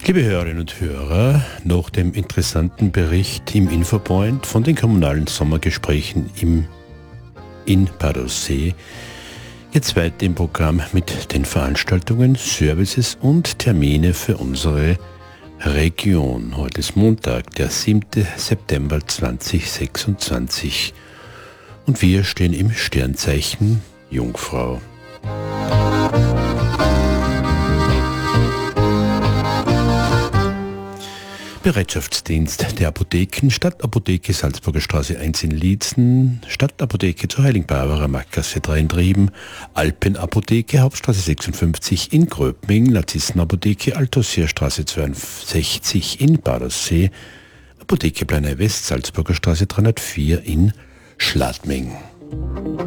Liebe Hörerinnen und Hörer, nach dem interessanten Bericht im Infopoint von den kommunalen Sommergesprächen in Badersee jetzt weiter im Programm mit den Veranstaltungen, Services und Termine für unsere Region. Heute ist Montag, der 7. September 2026 und wir stehen im Sternzeichen Jungfrau. Bereitschaftsdienst der Apotheken, Stadtapotheke Salzburger Straße 1 in Liezen, Stadtapotheke zur Heiligen Barbara Marktgasse 3 in Trieben, Alpenapotheke Hauptstraße 56 in Gröbming, Narzissenapotheke Altaussierstraße 62 in Badersee, Apotheke Planei West Salzburger Straße 304 in Schladming.